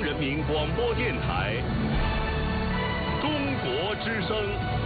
人民广播电台中国之声。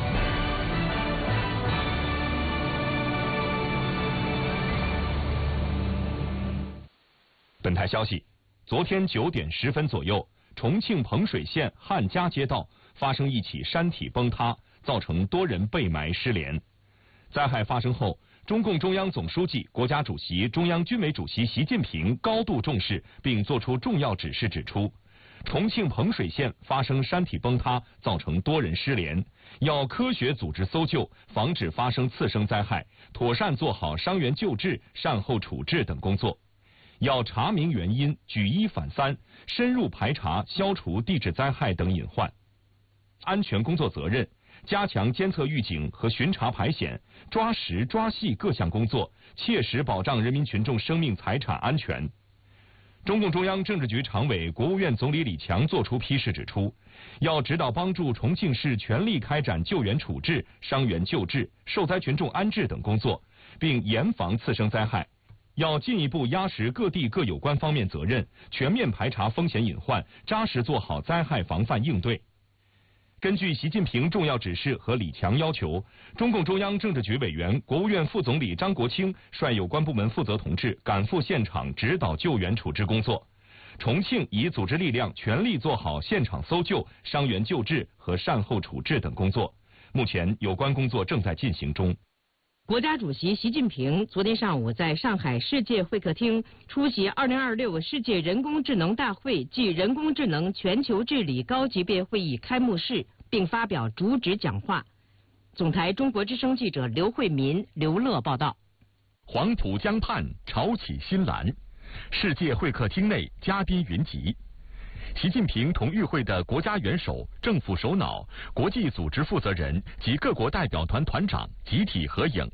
本台消息，昨天9点10分左右，重庆彭水县汉家街道发生一起山体崩塌，造成多人被埋失联。灾害发生后，中共中央总书记、国家主席、中央军委主席习近平高度重视，并作出重要指示，指出，重庆彭水县发生山体崩塌，造成多人失联，要科学组织搜救，防止发生次生灾害，妥善做好伤员救治、善后处置等工作。要查明原因，举一反三，深入排查、消除地质灾害等隐患。安全工作责任，加强监测预警和巡查排险，抓实抓细各项工作，切实保障人民群众生命财产安全。中共中央政治局常委、国务院总理李强作出批示指出，要指导帮助重庆市全力开展救援处置、伤员救治、受灾群众安置等工作，并严防次生灾害。要进一步压实各地各有关方面责任，全面排查风险隐患，扎实做好灾害防范应对。根据习近平重要指示和李强要求，中共中央政治局委员、国务院副总理张国清率有关部门负责同志赶赴现场指导救援处置工作。重庆已组织力量全力做好现场搜救、伤员救治和善后处置等工作。目前有关工作正在进行中。 国家主席习近平昨天上午在上海世界会客厅出席2026世界人工智能大会暨人工智能全球治理高级别会议开幕式，并发表主旨讲话。总台中国之声记者刘慧民、刘乐报道。 黄浦江畔潮起新澜，世界会客厅内嘉宾云集。习近平同与会的国家元首、政府首脑、国际组织负责人及各国代表团团长集体合影。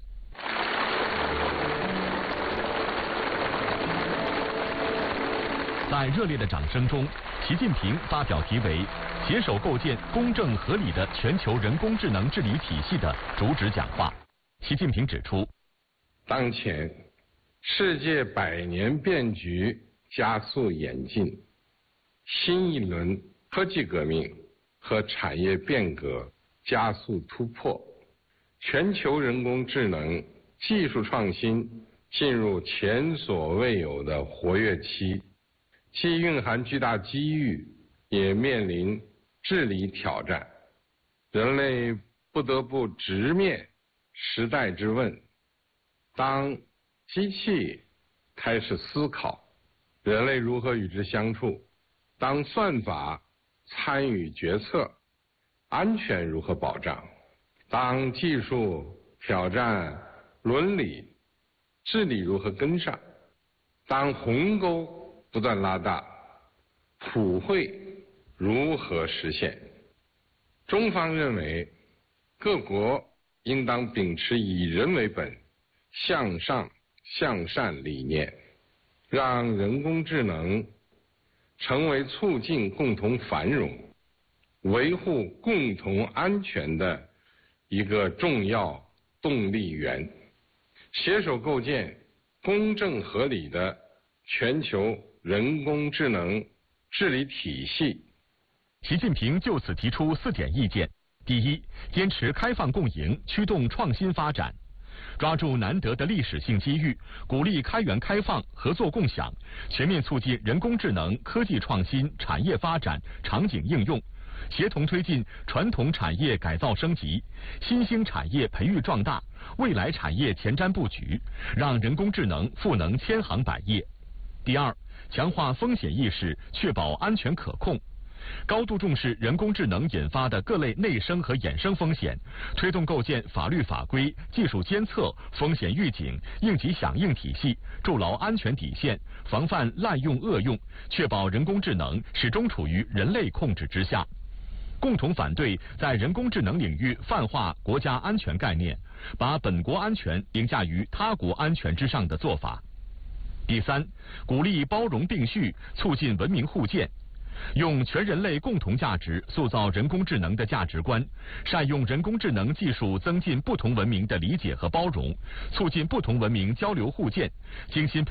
在热烈的掌声中，习近平发表题为“携手构建公正合理的全球人工智能治理体系”的主旨讲话。习近平指出， 当前世界百年变局加速演进，新一轮科技革命和产业变革加速突破，全球人工智能技术创新进入前所未有的活跃期，既蕴含巨大机遇，也面临治理挑战。人类不得不直面时代之问：当机器开始思考，人类如何与之相处？当算法参与决策，安全如何保障？当技术挑战伦理，治理如何跟上？当鸿沟不断拉大，普惠如何实现？中方认为，各国应当秉持以人为本、向上向善理念，让人工智能成为促进共同繁荣、维护共同安全的一个重要动力源，携手构建公正合理的全球人工智能治理体系。 习近平就此提出4点意见：第一，坚持开放共赢，驱动创新发展。抓住难得的历史性机遇，鼓励开源开放、合作共享，全面促进人工智能科技创新、产业发展、场景应用，协同推进传统产业改造升级、新兴产业培育壮大、未来产业前瞻布局，让人工智能赋能千行百业。第二，强化风险意识，确保安全可控。高度重视人工智能引发的各类内生和衍生风险，推动构建法律法规、技术监测、风险预警、应急响应体系，筑牢安全底线，防范滥用恶用，确保人工智能始终处于人类控制之下。共同反对在人工智能领域泛化国家安全概念，把本国安全凌驾于他国安全之上的做法。第三，鼓励包容并蓄，促进文明互鉴。用全人类共同价值塑造人工智能的价值观，善用人工智能技术增进不同文明的理解和包容，促进不同文明交流互鉴，精心